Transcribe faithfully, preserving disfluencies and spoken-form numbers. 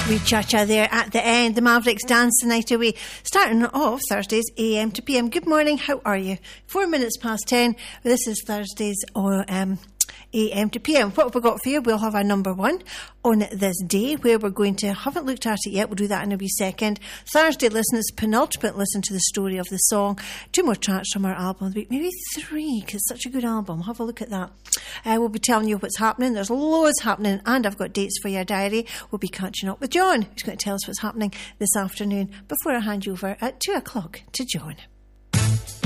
Wee cha-cha there at the end. The Mavericks dance the night away. Starting off Thursdays A M to P M. Good morning, how are you? Four minutes past ten. This is Thursdays or um, A M to P M. What have we got for you? We'll have our number one on this day, where we're going to, haven't looked at it yet, we'll do that in a wee second. Thursday listeners, penultimate listen to the story of the song. Two more tracks from our album of the week, maybe three, because it's such a good album. Have a look at that. Uh, we'll be telling you what's happening. There's loads happening, and I've got dates for your diary. We'll be catching up with John, who's going to tell us what's happening this afternoon, before I hand you over at two o'clock to John.